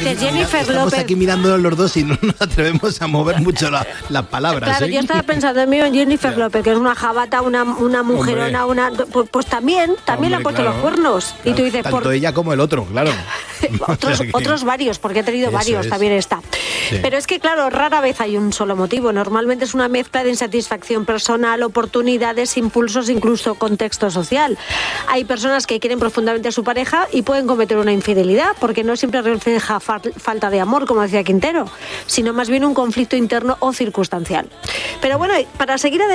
dices Jennifer Estamos López. aquí mirándonos los dos y no nos atrevemos a mover mucho las palabras. Claro, yo estaba pensando en mí en Jennifer López, que es una jabata, una mujerona, pues también le han puesto los cuernos. Claro. Y tú dices, tanto ella como el otro, claro. otros varios, porque ha tenido varios, también está. Sí. Pero es que, claro, rara vez hay un solo motivo. Normalmente es una mezcla de insatisfacción personal, oportunidades, impulsos, incluso contexto social. Hay personas que quieren profundamente a su pareja y pueden cometer una infidelidad, porque no siempre refleja falta de amor, como decía Quintero, sino más bien un conflicto interno o circunstancial. Pero bueno, para seguir adelante,